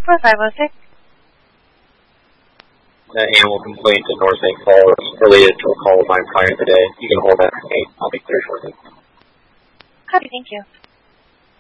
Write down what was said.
4506. That animal complaint to North St. Paul is related to a call of mine prior today. You can hold that for me. I'll be clear shortly. Copy, thank you.